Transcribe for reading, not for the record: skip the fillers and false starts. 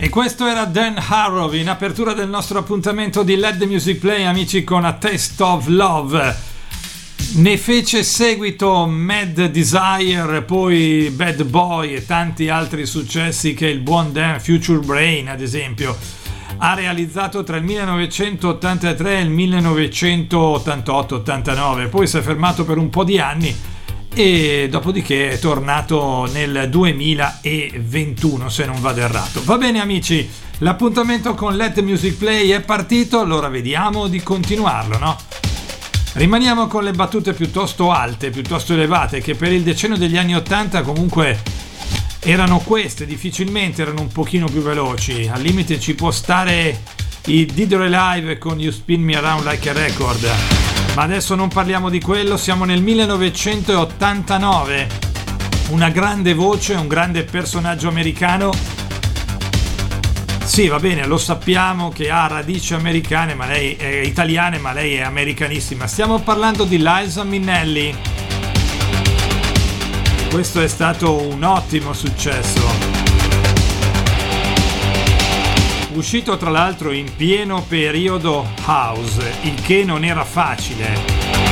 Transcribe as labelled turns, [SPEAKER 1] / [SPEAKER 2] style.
[SPEAKER 1] E questo era Dan Harrow in apertura del nostro appuntamento di Let the Music Play, amici, con A Taste of Love. Ne fece seguito Mad Desire, poi Bad Boy e tanti altri successi che il buon Dan Future Brain, ad esempio, ha realizzato tra il 1983 e il 1988-89. Poi si è fermato per un po' di anni e dopodiché è tornato nel 2021, se non vado errato. Va bene, amici, l'appuntamento con Let the Music Play è partito, allora vediamo di continuarlo, no? Rimaniamo con le battute piuttosto alte, piuttosto elevate, che per il decennio degli anni 80 comunque erano queste, difficilmente erano un pochino più veloci. Al limite ci può stare i Dead or Alive con You Spin Me Around Like a Record, ma adesso non parliamo di quello. Siamo nel 1989, una grande voce, un grande personaggio americano. Sì, va bene, lo sappiamo che ha radici americane, ma lei è italiana, ma lei è americanissima. Stiamo parlando di Liza Minnelli. Questo è stato un ottimo successo, uscito tra l'altro in pieno periodo house, il che non era facile.